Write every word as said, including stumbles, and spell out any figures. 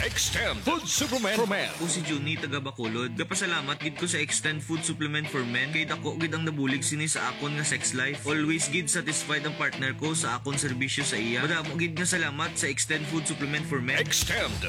Extend Food Supplement for Men. Ako si Juni taga Bacolod. Gapasalamat gid ko sa Extend Food Supplement for Men kay dako gid ang nabulig sini sa akon nga sex life. Always gid satisfied ang partner ko sa akon serbisyo sa iya. Madamo gid nga salamat sa Extend Food Supplement for Men. Extend